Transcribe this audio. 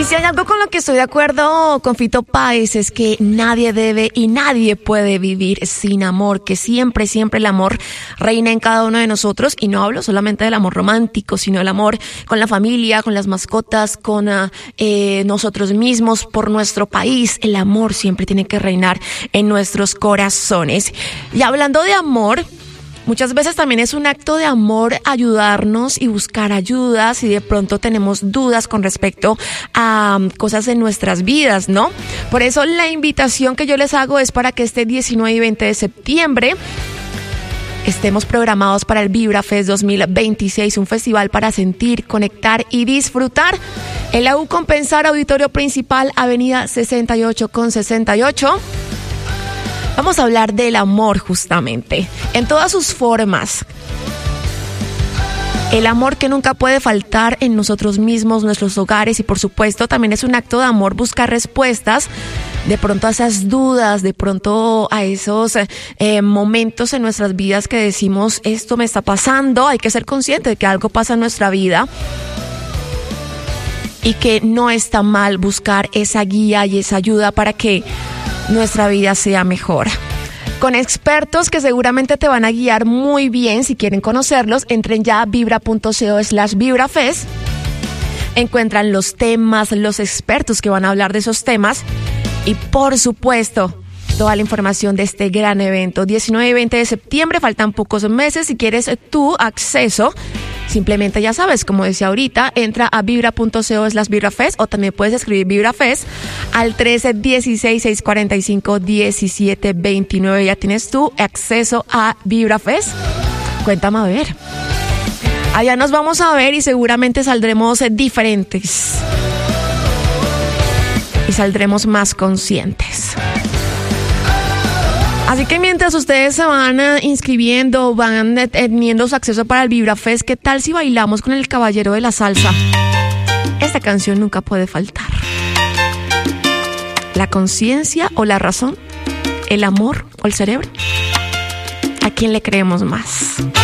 Y si hay algo con lo que estoy de acuerdo con Fito Páez es que nadie debe y nadie puede vivir sin amor, que siempre, siempre el amor reina en cada uno de nosotros. Y no hablo solamente del amor romántico, sino el amor con la familia, con las mascotas, con nosotros mismos, por nuestro país. El amor siempre tiene que reinar en nuestros corazones. Y hablando de amor, muchas veces también es un acto de amor ayudarnos y buscar ayuda si de pronto tenemos dudas con respecto a cosas en nuestras vidas, ¿no? Por eso la invitación que yo les hago es para que este 19 y 20 de septiembre estemos programados para el Vibra Fest 2026, un festival para sentir, conectar y disfrutar. En la U Compensar, Auditorio Principal, Avenida 68 con 68. Vamos a hablar del amor justamente, en todas sus formas. El amor que nunca puede faltar en nosotros mismos, nuestros hogares, y por supuesto también es un acto de amor buscar respuestas de pronto a esas dudas, de pronto a esos momentos en nuestras vidas que decimos, esto me está pasando. Hay que ser consciente de que algo pasa en nuestra vida y que no está mal buscar esa guía y esa ayuda para que nuestra vida sea mejor. Con expertos que seguramente te van a guiar muy bien. Si quieren conocerlos, entren ya a vibra.co/vibrafest. Encuentran los temas, los expertos que van a hablar de esos temas y por supuesto toda la información de este gran evento. 19 y 20 de septiembre, faltan pocos meses. Si quieres tu acceso, simplemente ya sabes, como decía ahorita, entra a vibra.co/vibrafest o también puedes escribir vibrafest al 316-645-1729. Ya tienes tu acceso a Vibrafest. Cuéntame a ver. Allá nos vamos a ver y seguramente saldremos diferentes. Y saldremos más conscientes. Así que mientras ustedes se van inscribiendo, van teniendo su acceso para el Vibrafest, ¿qué tal si bailamos con el caballero de la salsa? Esta canción nunca puede faltar. ¿La conciencia o la razón? ¿El amor o el cerebro? ¿A quién le creemos más?